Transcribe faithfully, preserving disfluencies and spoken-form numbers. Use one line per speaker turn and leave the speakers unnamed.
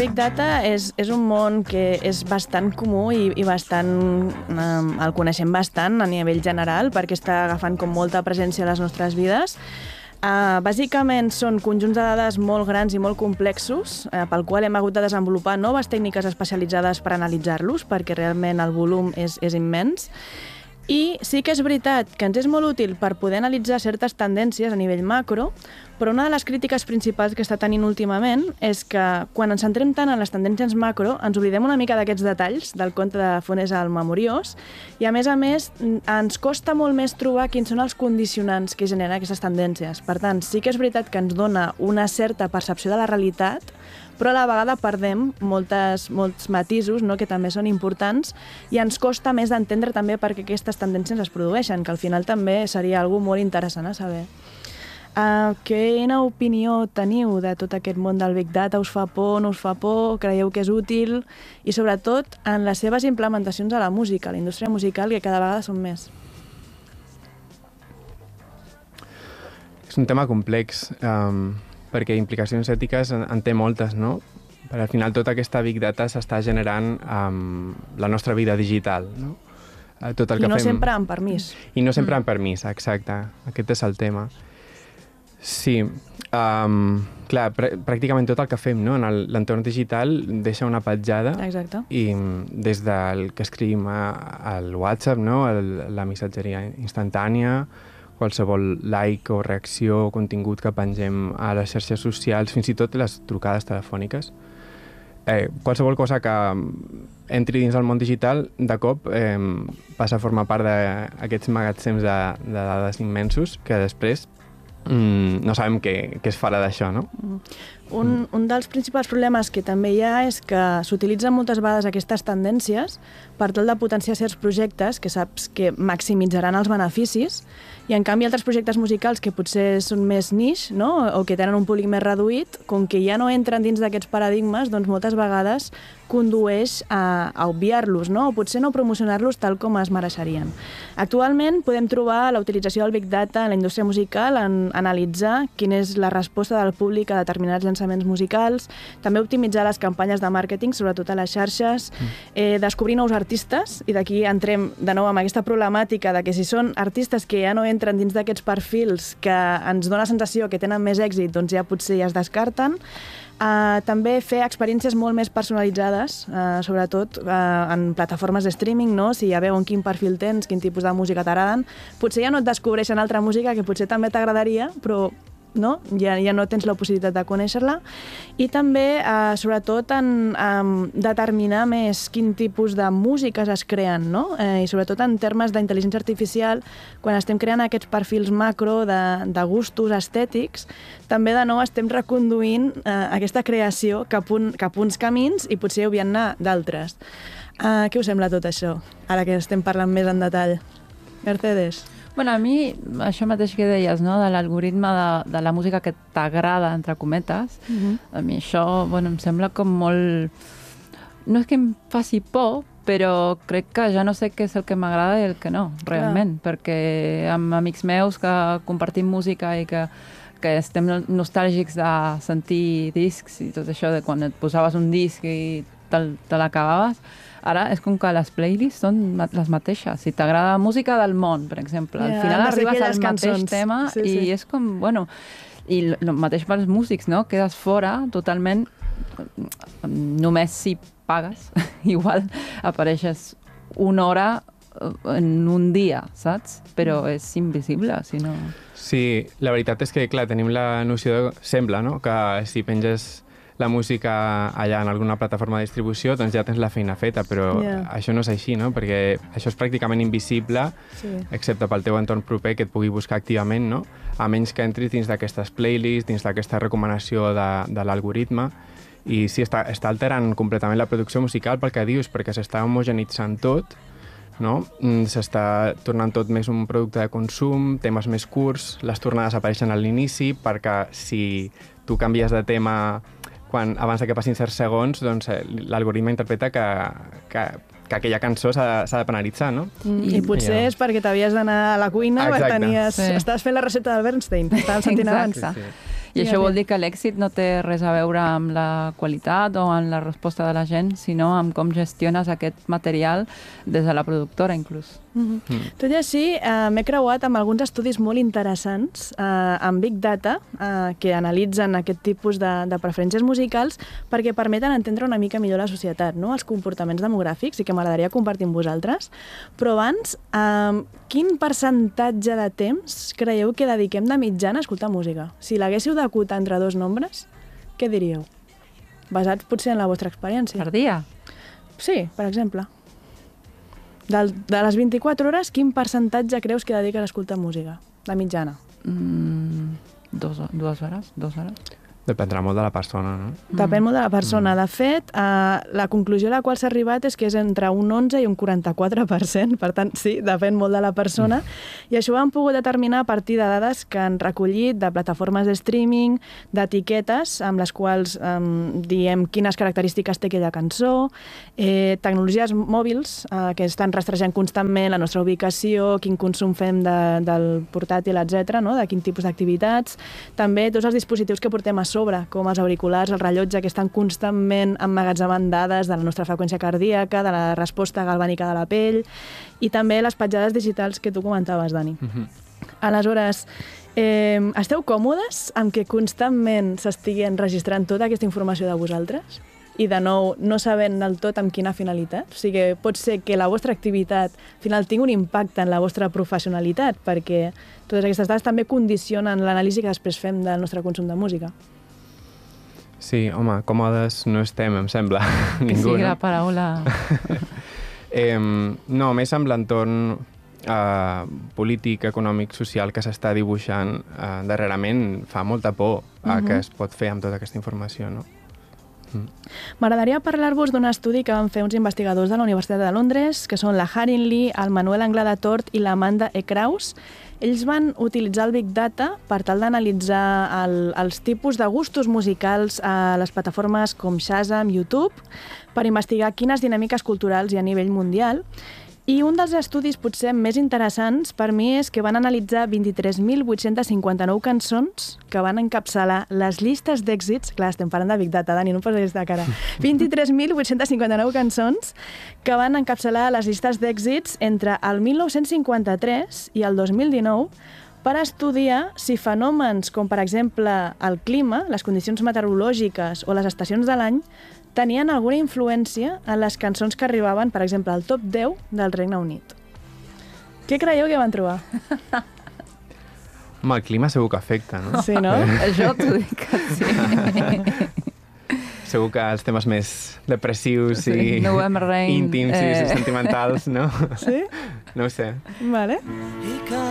Big Data és, és un món que és bastant comú i, i bastant, um, el coneixem bastant a nivell general perquè està agafant com molta presència a les nostres vides. Uh, bàsicament són conjunts de dades molt grans i molt complexos uh, pel qual hem hagut de desenvolupar noves tècniques especialitzades per analitzar-los perquè realment el volum és, és immens. I sí que és veritat que ens és molt útil per poder analitzar certes tendències a nivell macro, però una de les crítiques principals que està tenint últimament és que quan ens centrem tant en les tendències macro ens oblidem una mica d'aquests detalls del conte de Funes al Memoriós i a més a més ens costa molt més trobar quins són els condicionants que generen aquestes tendències. Per tant, sí que és veritat que ens dona una certa percepció de la realitat, però a la vegada perdem moltes, molts matisos, no?, que també són importants i ens costa més d'entendre també per què aquestes tendències es produeixen, que al final també seria algo molt interessant a saber. Uh, quina opinió teniu de tot aquest món del Big Data? Us fa por, no us fa por? Creieu que és útil? I sobretot en les seves implementacions a la música, a la indústria musical, que cada vegada són més.
És un tema complex. Um... perquè implicacions ètiques en, en té moltes, no? Però al final tota aquesta Big Data s'està generant amb la nostra vida digital, no? Tot el
I
que
no
fem...
sempre amb permís.
I no sempre mm. amb permís, exacte. Aquest és el tema. Sí, um, clar, pr pràcticament tot el que fem, no?, en l'entorn digital deixa una petjada.
Exacte.
I des del que escrivim al WhatsApp, no?, el, la missatgeria instantània, qualsevol like o reacció o contingut que pengem a les xarxes socials, fins i tot les trucades telefòniques. Eh, qualsevol cosa que entri dins del món digital, de cop eh, passa a formar part d'aquests magatzems de, de dades immensos que després mm, no sabem què, què es farà d'això, no?
Un, un dels principals problemes que també hi ha és que s'utilitzen moltes vegades aquestes tendències per tal de potenciar certs projectes que saps que maximitzaran els beneficis i en canvi altres projectes musicals que potser són més niche, no?, o que tenen un públic més reduït, com que ja no entren dins d'aquests paradigmes, doncs moltes vegades condueix a, a obviar-los, no?, o potser no promocionar-los tal com es mereixerien. Actualment podem trobar la utilització del Big Data en la indústria musical en analitzar quina és la resposta del públic a determinats llançaments musicals, també optimitzar les campanyes de màrqueting, sobretot a les xarxes, eh, descobrir nous artistes, i d'aquí entrem de nou amb aquesta problemàtica de que si són artistes que ja no entren dins d'aquests perfils que ens dona la sensació que tenen més èxit, doncs ja potser ja es descarten. Uh, també fer experiències molt més personalitzades, uh, sobretot uh, en plataformes de streaming, no? Si ja veuen quin perfil tens, quin tipus de música t'agraden, potser ja no et descobreixen altra música que potser també t'agradaria, però no? Ja, ja no tens la possibilitat de conèixer-la. I també, eh, sobretot, en, en determinar més quin tipus de músiques es creen, no? Eh, I sobretot en termes d'intel·ligència artificial, quan estem creant aquests perfils macro de, de gustos estètics, també de nou estem reconduint eh, aquesta creació cap, un, cap uns camins i potser obviant-ne d'altres. Eh, què us sembla tot això, ara que estem parlant més en detall? Mercedes?
Bueno, a mi, això mateix que deies, no?, de l'algoritme de, de la música que t'agrada, entre cometes, uh-huh. a mi això, bueno, em sembla com molt... No és que em faci por, però crec que ja no sé què és el que m'agrada i el que no, realment, Clar. perquè amb amics meus que compartim música i que, que estem nostàlgics de sentir discs i tot això, de quan et posaves un disc i te, te l'acabaves, ara és com que les playlists són les mateixes. Si t'agrada música del món, per exemple, yeah, al final no arribes al mateix tema sí, sí. i és com, bueno, i el mateix pels músics, no? Quedes fora totalment, només si pagues, igual apareixes una hora en un dia, saps? Però és invisible, si no...
Sí, la veritat és que, clar, tenim la noció, de, sembla, no?, que si penges la música allà en alguna plataforma de distribució, doncs ja tens la feina feta, però yeah. això no és així, no? Perquè això és pràcticament invisible, sí. excepte pel teu entorn proper que et pugui buscar activament, no? A menys que entris dins d'aquestes playlists, dins d'aquesta recomanació de, de l'algoritme, i sí, està, està alterant completament la producció musical pel que dius, perquè s'està homogenitzant tot, no? S'està tornant tot més un producte de consum, temes més curts, les tornades apareixen a l'inici, perquè si tu canvies de tema quan, abans que passin certs segons, doncs l'algoritme interpreta que, que, que aquella cançó s'ha de penalitzar, no?
Mm. I, I potser ja. és perquè t'havies d'anar a la cuina, tenies, sí. estaves fent la recepta del Bernstein, estàvem sentint abans.
Sí, sí. I això vol dir que l'èxit no té res a veure amb la qualitat o amb la resposta de la gent, sinó amb com gestiones aquest material des de la productora, inclús.
Mm-hmm. Mm. Tot i així, eh, m'he creuat amb alguns estudis molt interessants eh, amb Big Data eh, que analitzen aquest tipus de, de preferències musicals perquè permeten entendre una mica millor la societat, no? Els comportaments demogràfics, i que m'agradaria compartir amb vosaltres. Però abans, eh, quin percentatge de temps creieu que dediquem de mitjana a escoltar música? Si l'haguéssiu d'acotar entre dos nombres, què diríeu? Basats potser en la vostra experiència.
Per dia?
Sí, per exemple. De, de les vint-i-quatre hores, quin percentatge creus que dediques a escoltar música? La mitjana.
Mm, dos, dues hores? Dues hores?
Dependrà molt de la persona, no?
Depèn molt de la persona. De fet, eh, la conclusió a la qual s'ha arribat és que és entre un onze i un quaranta-quatre per cent. Per tant, sí, depèn molt de la persona. I això ho hem pogut determinar a partir de dades que han recollit de plataformes de streaming, d'etiquetes amb les quals eh, diem quines característiques té aquella cançó, eh, tecnologies mòbils eh, que estan rastrejant constantment la nostra ubicació, quin consum fem de, del portàtil, etcètera, no? De quin tipus d'activitats. També tots els dispositius que portem a sobre, com els auriculars, el rellotge, que estan constantment emmagatzemant dades de la nostra freqüència cardíaca, de la resposta galvànica de la pell, i també les petjades digitals que tu comentaves, Dani. Mm-hmm. Aleshores, eh, esteu còmodes amb que constantment s'estigui enregistrant tota aquesta informació de vosaltres? I, de nou, no sabent del tot amb quina finalitat? O sigui, pot ser que la vostra activitat al final tingui un impacte en la vostra professionalitat, perquè totes aquestes dades també condicionen l'anàlisi que després fem del nostre consum de música.
Sí, home, còmodes no estem, em sembla.
Que
Ningú,
sigui
no?
la paraula...
eh, no, més amb l'entorn eh, polític, econòmic, social que s'està dibuixant eh, darrerament fa molta por a uh-huh. què es pot fer amb tota aquesta informació, no? Mm.
M'agradaria parlar-vos d'un estudi que van fer uns investigadors de la Universitat de Londres, que són la Harin Lee, el Manuel Anglada Tort i l'Amanda E. Kraus. Ells van utilitzar el Big Data per tal d'analitzar el, els tipus de gustos musicals a les plataformes com Shazam, YouTube, per investigar quines dinàmiques culturals hi ha a nivell mundial. I un dels estudis potser més interessants per mi és que van analitzar vint-i-tres mil vuit-cents cinquanta-nou cançons que van encapçalar les llistes d'èxits. Clar, estem parlant de Big Data, Dani, no em posis de cara. vint-i-tres mil vuit-cents cinquanta-nou cançons que van encapçalar les llistes d'èxits entre el mil nou-cents cinquanta-tres i el dos mil dinou per estudiar si fenòmens com, per exemple, el clima, les condicions meteorològiques o les estacions de l'any tenien alguna influència en les cançons que arribaven, per exemple, al top deu del Regne Unit. Què creieu que van trobar?
Home, el clima segur que afecta, no?
Sí, no?
Això t'ho dic que sí.
Segur que els temes més depressius sí. i
November Rain,
íntims eh... i sentimentals, no?
Sí?
No ho sé.
Vale.